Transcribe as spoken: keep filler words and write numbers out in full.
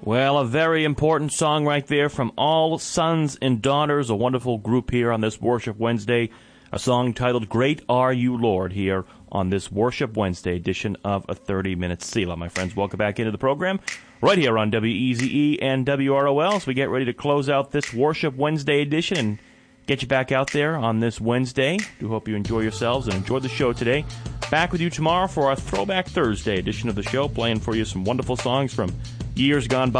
Well, a very important song right there from All Sons and Daughters, a wonderful group here on this Worship Wednesday. A song titled Great Are You, Lord, here on this Worship Wednesday edition of a thirty-minute Selah. My friends, welcome back into the program right here on W E Z E and W R O L as we get ready to close out this Worship Wednesday edition and get you back out there on this Wednesday. Do hope you enjoy yourselves and enjoy the show today. Back with you tomorrow for our Throwback Thursday edition of the show, playing for you some wonderful songs from years gone by.